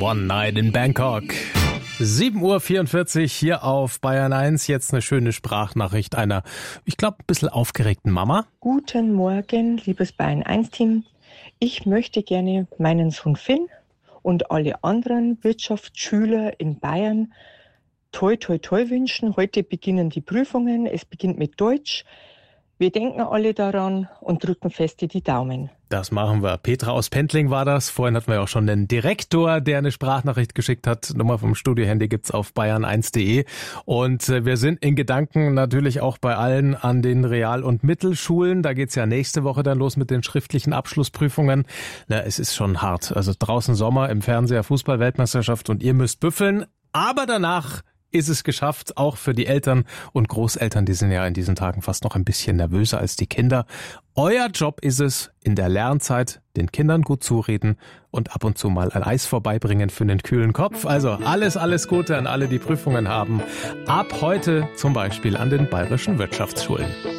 One Night in Bangkok. 7:44 Uhr hier auf Bayern 1. Jetzt eine schöne Sprachnachricht einer, ich glaube, ein bisschen aufgeregten Mama. Guten Morgen, liebes Bayern 1-Team. Ich möchte gerne meinen Sohn Finn und alle anderen Wirtschaftsschüler in Bayern toi toi toi wünschen. Heute beginnen die Prüfungen. Es beginnt mit Deutsch. Wir denken alle daran und drücken feste die Daumen. Das machen wir. Petra aus Pendling war das. Vorhin hatten wir auch schon den Direktor, der eine Sprachnachricht geschickt hat. Nummer vom Studiohandy gibt's auf bayern1.de. Und wir sind in Gedanken natürlich auch bei allen an den Real- und Mittelschulen. Da geht's ja nächste Woche dann los mit den schriftlichen Abschlussprüfungen. Na, es ist schon hart. Also draußen Sommer, im Fernseher Fußball-Weltmeisterschaft und ihr müsst büffeln. Aber danach ist es geschafft, auch für die Eltern und Großeltern, die sind ja in diesen Tagen fast noch ein bisschen nervöser als die Kinder. Euer Job ist es, in der Lernzeit den Kindern gut zureden und ab und zu mal ein Eis vorbeibringen für den kühlen Kopf. Also alles Gute an alle, die Prüfungen haben. Ab heute zum Beispiel an den bayerischen Wirtschaftsschulen.